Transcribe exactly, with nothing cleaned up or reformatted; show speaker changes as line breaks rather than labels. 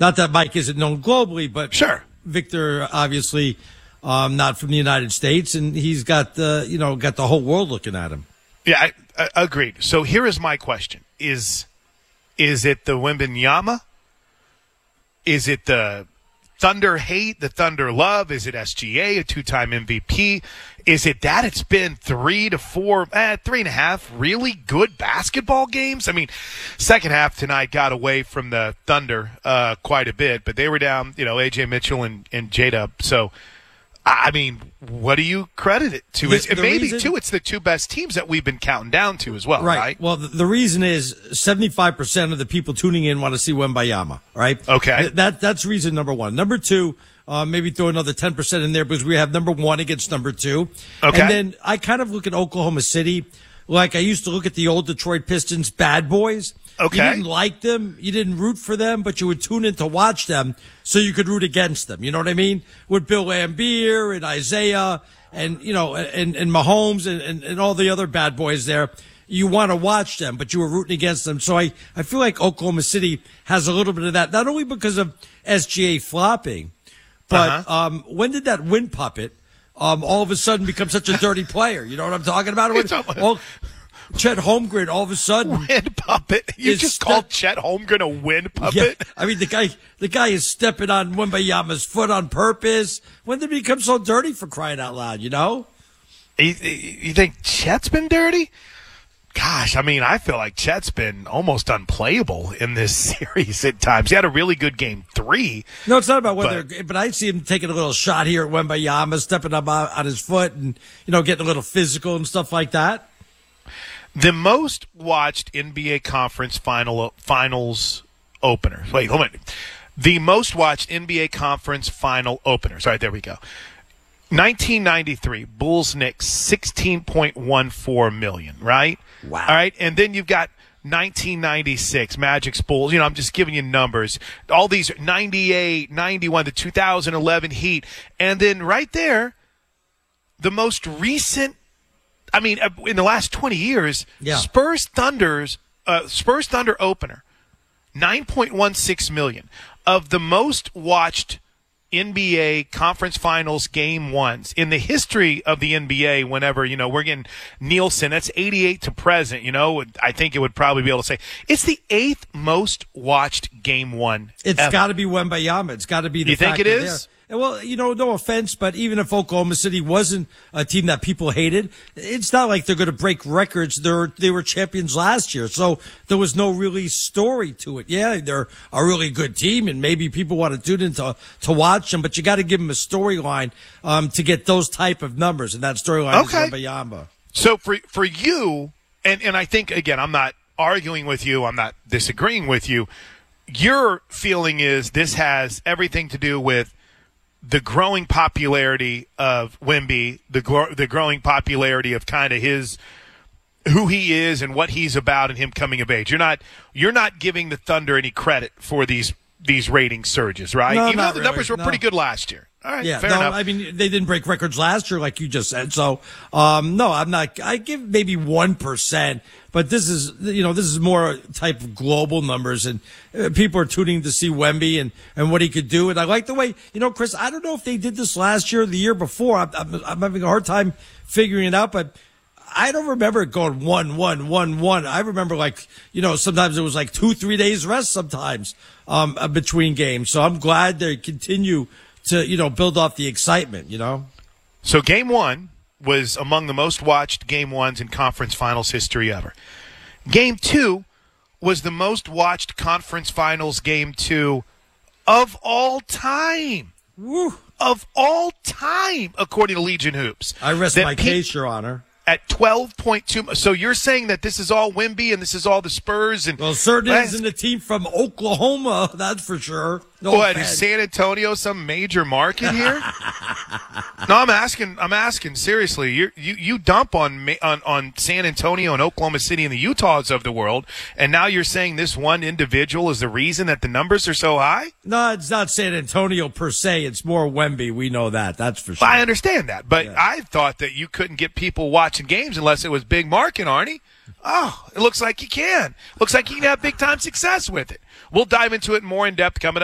Not that Mike isn't known globally, but
Sure.
Victor obviously um, not from the United States, and he's got the you know got the whole world looking at him.
Yeah, I, I, agreed. So here is my question: Is is it the Wembanyama? Is it the Thunder hate, the Thunder love? Is it S G A, a two-time M V P? Is it that it's been three to four, eh, three and a half really good basketball games? I mean, second half tonight got away from the Thunder uh, quite a bit, but they were down, you know, A J Mitchell and, and J-Dub. So, I mean, what do you credit it to?
The-
It's, and
the
maybe,
reason-
too, it's the two best teams that we've been counting down to as well, right?
Right. Well, the, the reason is seventy-five percent of the people tuning in want to see Wembayama, right?
Okay.
Th- That That's reason number one. Number two, uh, maybe throw another ten percent in there because we have number one against number two.
Okay.
And then I kind of look at Oklahoma City like I used to look at the old Detroit Pistons bad boys.
Okay.
You didn't like them. You didn't root for them, but you would tune in to watch them so you could root against them. You know what I mean? With Bill Laimbeer and Isaiah and, you know, and, and Mahomes and, and, and all the other bad boys there. You want to watch them, but you were rooting against them. So I, I feel like Oklahoma City has a little bit of that, not only because of S G A flopping, but
Uh-huh.
um, when did that wind puppet um, all of a sudden become such a dirty player? You know what I'm talking about?
It's a-
Well, Chet Holmgren all of a sudden.
Wind puppet. You
Is
just
that-
called Chet Holmgren a wind
Yeah,
puppet?
I mean the guy the guy is stepping on Wembayama's foot on purpose. When did he become so dirty, for crying out loud, you know?
You, you think Chet's been dirty? Gosh, I mean, I feel like Chet's been almost unplayable in this series at times. He had a really good game three.
No, it's not about whether,
But-
but, I see him taking a little shot here at Wembayama, stepping up on, on his foot and, you know, getting a little physical and stuff like that.
The most watched N B A conference final finals opener. Wait, hold on. The most watched N B A conference final openers. All right, there we go. nineteen ninety-three, Bulls Knicks, sixteen point one four million, right?
Wow.
All right, and then you've got nineteen ninety-six, Magic's Bulls. You know, I'm just giving you numbers. All these are ninety-eight, ninety-one, the two thousand eleven Heat. And then right there, the most recent, I mean, uh, in the last twenty years,
Yeah.
Spurs Thunder's, uh, Spurs Thunder opener, nine point one six million. Of the most watched N B A conference finals game ones in the history of the N B A, whenever, you know, we're getting Nielsen, that's eighty-eight to present, you know, I think it would probably be able to say it's the eighth most watched game one.
It's
ever.
got to be Wembayama. It's got to be the
You think it
factor
is?
there. And well, you know, no offense, but even if Oklahoma City wasn't a team that people hated, it's not like they're going to break records. They're, they were champions last year, so there was no really story to it. Yeah, they're a really good team, and maybe people want to tune in to, to watch them, but you got to give them a storyline um, to get those type of numbers, and that storyline
Okay.
is Wembayama.
So for for you, and, and I think, again, I'm not arguing with you, I'm not disagreeing with you, your feeling is this has everything to do with the growing popularity of Wemby, the gro- the growing popularity of kind of his who he is and what he's about and him coming of age. You're not you're not giving the Thunder any credit for these these rating surges, right?
No,
Even though
not
the
really,
numbers were
no.
pretty good last year. All right,
Yeah,
fair
no,
enough.
I mean, they didn't break records last year, like you just said. So, um, no, I'm not, I give maybe one percent, but this is, you know, this is more type of global numbers, and uh, people are tuning to see Wemby and, and what he could do. And I like the way, you know, Chris, I don't know if they did this last year or the year before. I'm, I'm, I'm having a hard time figuring it out, but I don't remember it going one, one, one, one. I remember, like, you know, sometimes it was like two, three days rest sometimes, um, uh, between games. So I'm glad they continue to, you know, build off the excitement, you know?
So game one was among the most watched game ones in conference finals history ever. Game two was the most watched conference finals game two of all time.
Woo.
Of all time, according to Legion Hoops.
I rest
That
my
pe-
case, Your Honor.
At twelve point two. So you're saying that this is all Wemby and this is all the Spurs? And
Well, certainly
That's-
isn't a team from Oklahoma, that's for sure. No
What,
offense.
is San Antonio some major market here? No, I'm asking. I'm asking seriously. You're, you you dump on ma- on on San Antonio and Oklahoma City and the Utahs of the world, and now you're saying this one individual is the reason that the numbers are so high?
No, it's not San Antonio per se. It's more Wemby. We know that. That's for sure.
I understand that, but
Yeah.
I thought that you couldn't get people watching games unless it was big market, Arnie. Oh, it looks like you can. Looks like you can have big time success with it. We'll dive into it more in depth coming up.